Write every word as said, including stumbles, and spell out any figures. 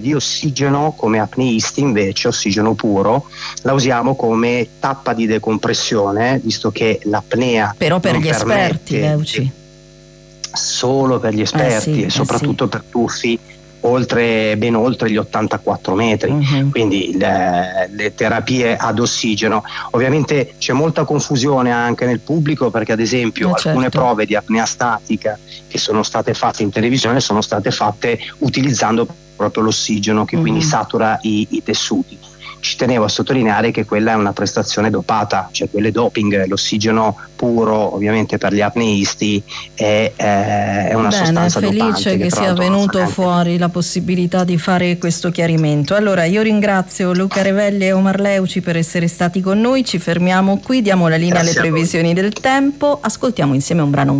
di ossigeno come apneisti, invece ossigeno puro la usiamo come tappa di decompressione, visto che l'apnea però per non gli esperti, Leuci. Solo per gli esperti, eh sì, e soprattutto eh sì. per tuffi oltre, ben oltre gli ottantaquattro metri, uh-huh. Quindi le, le terapie ad ossigeno. Ovviamente c'è molta confusione anche nel pubblico, perché ad esempio eh alcune certo. prove di apnea statica che sono state fatte in televisione sono state fatte utilizzando proprio l'ossigeno, che uh-huh. quindi satura i, i tessuti. Ci tenevo a sottolineare che quella è una prestazione dopata, cioè quelle doping. L'ossigeno puro, ovviamente per gli apneisti, è, è una Bene, sostanza felice dopante. che, che sia venuto fuori la possibilità di fare questo chiarimento. Allora io ringrazio Luca Revelli e Omar Leuci per essere stati con noi, ci fermiamo qui, diamo la linea Grazie alle previsioni del tempo, ascoltiamo insieme un brano